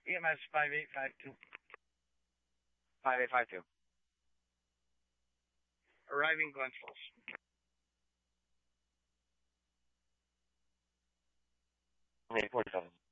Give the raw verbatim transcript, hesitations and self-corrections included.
E M S five eight five two. five eight five two. Arriving Glens Falls. eight forty-seven.